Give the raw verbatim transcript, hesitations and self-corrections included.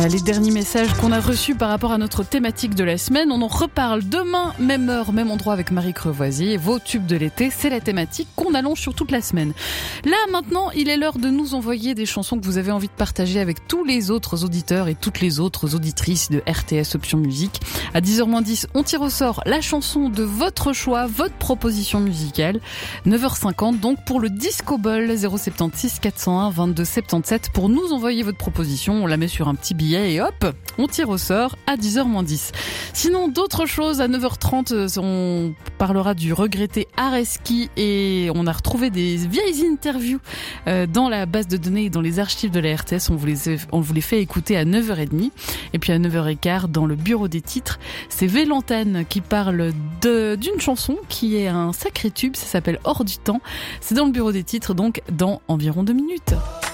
Les derniers messages qu'on a reçus par rapport à notre thématique de la semaine, on en reparle demain, même heure, même endroit avec Marie Crevoisier. Vos tubes de l'été, c'est la thématique qu'on allonge sur toute la semaine. Là, maintenant, il est l'heure de nous envoyer des chansons que vous avez envie de partager avec tous les autres auditeurs et toutes les autres auditrices de R T S Option Musique. À dix heures moins dix, on tire au sort la chanson de votre choix, votre proposition musicale. neuf heures cinquante, donc pour le Disco Ball, zéro sept six quatre zéro un vingt-deux soixante-dix-sept. Pour nous envoyer votre proposition, on la met sur un petit billet et hop, on tire au sort à dix heures moins dix. Sinon, d'autres choses, à neuf heures trente, on parlera du regretté Areski et on a retrouvé des vieilles interviews dans la base de données et dans les archives de la R T S. On vous les, on vous les fait écouter à neuf heures trente. Et puis à neuf heures quinze, dans le bureau des titres, c'est Vélantane qui parle de, d'une chanson qui est un sacré tube, ça s'appelle Hors du temps. C'est dans le bureau des titres, donc dans environ deux minutes.